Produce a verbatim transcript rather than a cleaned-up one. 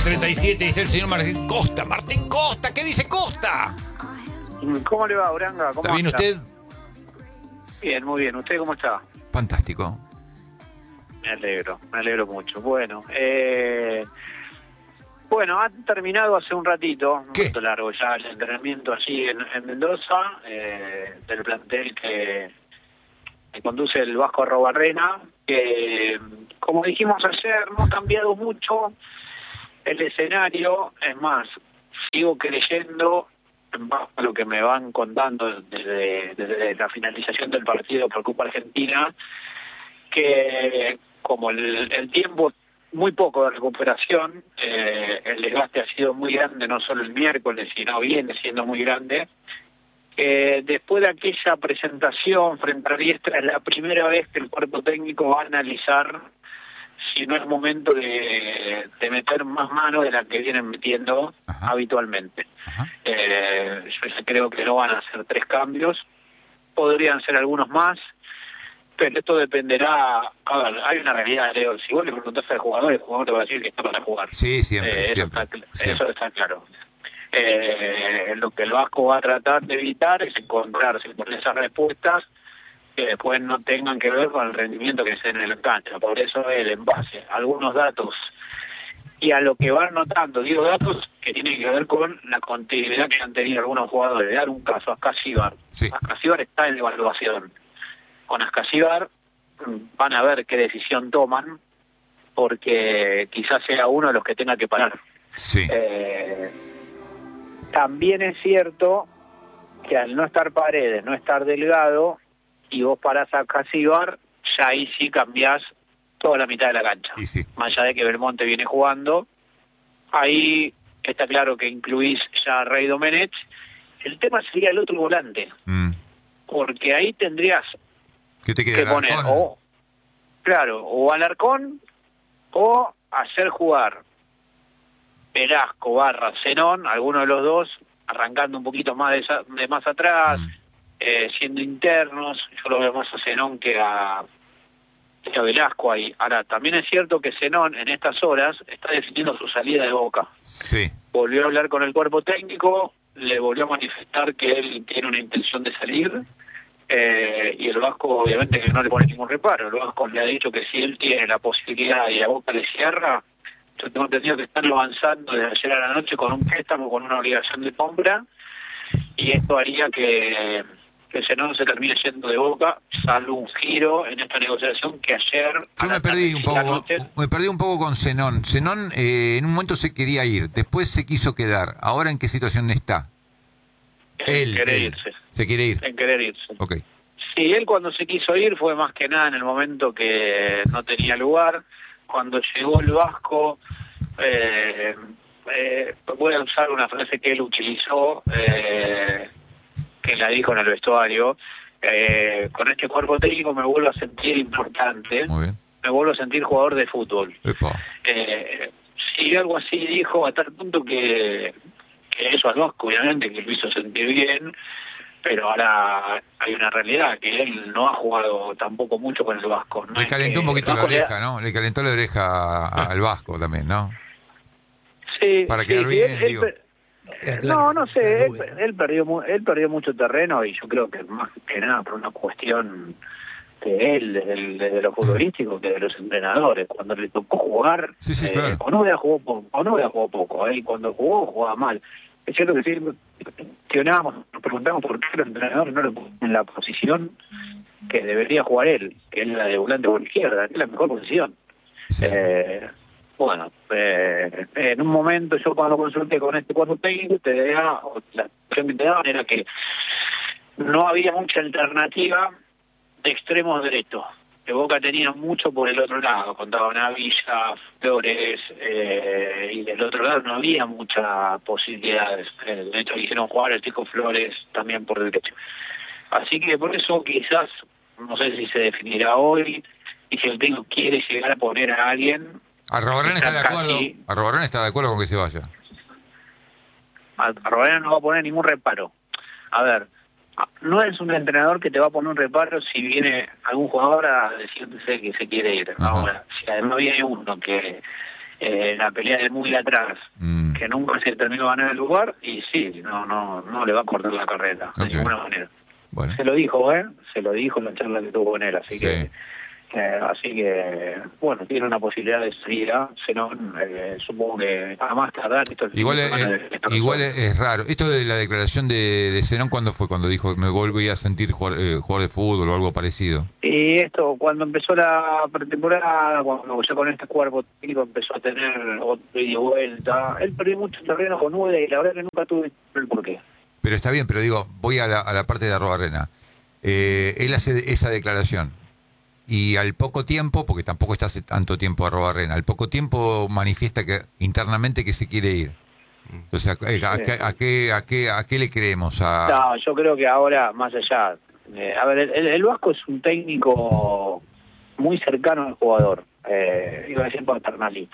treinta y siete, está el señor Martín Costa. Martín Costa, ¿qué dice Costa? ¿Cómo le va, Uranga? ¿Cómo ¿Está bien anda? usted? Bien, muy bien. ¿Usted cómo está? Fantástico. Me alegro, me alegro mucho. Bueno, eh, bueno, ha terminado hace un ratito, un ¿Qué? rato largo ya el entrenamiento allí en, en Mendoza, eh, del plantel que, que conduce el Vasco Arrobarrena, que, como dijimos ayer, no ha cambiado mucho el escenario. Es más, sigo creyendo, en base a lo que me van contando desde, desde la finalización del partido por Copa Argentina, que como el, el tiempo muy poco de recuperación, eh, el desgaste ha sido muy grande, no solo el miércoles, sino viene siendo muy grande. Eh, después de aquella presentación frente a Riestra, es la primera vez que el cuerpo técnico va a analizar si no es momento de, de meter más mano de la que vienen metiendo Ajá. habitualmente. Ajá. Eh, yo ya creo que no van a ser tres cambios, podrían ser algunos más, pero esto dependerá. A ver, hay una realidad, Leo. Si vos le preguntás al jugador, el jugador te va a decir que está para jugar. Sí, siempre, Eh, eso, siempre, está, siempre. eso está claro. Eh, lo que el Vasco va a tratar de evitar es encontrarse con esas respuestas que después no tengan que ver con el rendimiento que se den en la cancha. Por eso él, en base a algunos datos y a lo que van notando, digo datos que tienen que ver con la continuidad que han tenido algunos jugadores. De dar un caso, Ascasíbar. Sí. Ascasíbar está en evaluación. Con Ascasíbar van a ver qué decisión toman, porque quizás sea uno de los que tenga que parar. Sí. Eh, también es cierto que al no estar Paredes, no estar Delgado, y vos parás a Ascasíbar, ya ahí sí cambiás toda la mitad de la cancha. Y sí. Más allá de que Belmonte viene jugando, ahí está claro que incluís ya a Rey Domenech. El tema sería el otro volante, Mm. porque ahí tendrías ¿Qué te queda? que poner Alarcón? o, claro, o Alarcón o hacer jugar Velasco barra Zenón, alguno de los dos, arrancando un poquito más de, esa- de más atrás, Mm. eh, siendo internos. Yo lo veo más a Zenón que a, que a Velasco ahí. Ahora, también es cierto que Zenón en estas horas está definiendo su salida de Boca. Sí. Volvió a hablar con el cuerpo técnico, le volvió a manifestar que él tiene una intención de salir, eh, y el Vasco obviamente que no le pone ningún reparo. El Vasco le ha dicho que si él tiene la posibilidad y a Boca le cierra, yo tengo entendido que están avanzando desde ayer a la noche con un préstamo, con una obligación de compra, y esto haría que que Zenón se termine yendo de Boca, salvo un giro en esta negociación que ayer... Yo me perdí un poco, me perdí un poco con Zenón. Zenón eh, en un momento se quería ir, después se quiso quedar. ¿Ahora en qué situación está? En Él, querer él. irse. Se quiere ir. En querer irse. Ok. Sí, él cuando se quiso ir fue más que nada en el momento que no tenía lugar. Cuando llegó el Vasco, eh, eh, voy a usar una frase que él utilizó, eh, que la dijo en el vestuario: eh, con este cuerpo técnico me vuelvo a sentir importante, Muy bien. me vuelvo a sentir jugador de fútbol. Epa. Eh, sí, algo así dijo, a tal punto que, que eso al Vasco obviamente que lo hizo sentir bien, pero ahora hay una realidad, que él no ha jugado tampoco mucho con el Vasco. No Le es calentó que un poquito el la Vasco le da- oreja, ¿no? Le calentó la oreja a- al Vasco también, ¿no? Sí, Para sí, quedar sí, bien, él- él digo. per- Queda no, claro, no sé, queda él, muy bien. él perdió mu- él perdió mucho terreno, y yo creo que más que nada por una cuestión de él, desde, el- desde lo futbolístico, que de los entrenadores. Cuando le tocó jugar, Sí, sí, eh, claro. Onubia jugó poco, Onubia jugó poco, eh, y cuando jugó, jugaba mal. Es cierto que sí, cuestionábamos, nos preguntamos por qué los entrenadores no le ponen en la posición que debería jugar él, que es la de volante por izquierda, que es la mejor posición. Sí. Eh, bueno, eh, en un momento yo cuando consulté con este cuerpo técnico, te da, o la impresión que te daban era que no había mucha alternativa de extremos derechos, que Boca tenía mucho por el otro lado, contaban a Villa, Flores, eh, y del otro lado no había muchas posibilidades. Eh, de hecho quisieron jugar el Chico Flores también por derecho. Así que por eso quizás, no sé si se definirá hoy, y si el técnico quiere llegar a poner a alguien... Arrobarán está de está acuerdo. casi- Arrobarán está de acuerdo con que se vaya. A a Roberto no va a poner ningún reparo. A ver, no es un entrenador que te va a poner un reparo si viene algún jugador a decirte que se quiere ir. Ajá. Ahora, si además viene uno que eh, la pelea de muy atrás, mm. que nunca se terminó de ganar el lugar, y sí, no no no le va a cortar la carrera, okay. de ninguna manera. Bueno. Se lo dijo, ¿eh? Se lo dijo en la charla que tuvo con él, así sí. que... Eh, así que, bueno, tiene una posibilidad de salir a Zenón, eh, supongo que a más tardar. Esto igual es, es, igual es, es raro. Esto de la declaración de, de Zenón, ¿cuándo fue? Cuando dijo que me volví a sentir jugar, eh, jugar de fútbol o algo parecido. Y esto, cuando empezó la pretemporada, cuando ya con este cuerpo técnico empezó a tener otro ida y vuelta, él perdió mucho terreno con Ueda y la verdad que nunca tuve el porqué. Pero está bien, pero digo, voy a la, a la parte de Arrobarrena. Eh, él hace esa declaración. Y al poco tiempo, porque tampoco está hace tanto tiempo Arrobarrena, al poco tiempo manifiesta que internamente que se quiere ir. Entonces, ¿a, a, a, qué, a, qué, a, qué, ¿a qué le creemos? A... No, yo creo que ahora, más allá... Eh, a ver, el, el Vasco es un técnico muy cercano al jugador. Eh, iba a decir paternalista.